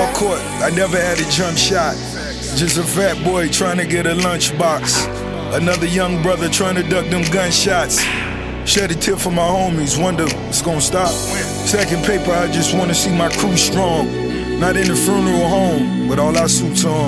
Football court, I never had a jump shot. Just a fat boy trying to get a lunchbox. Another young brother trying to duck them gunshots. Shed a tear for my homies, wonder it's gonna stop. Second paper, I just wanna see my crew strong. Not in the funeral home with all our suits on.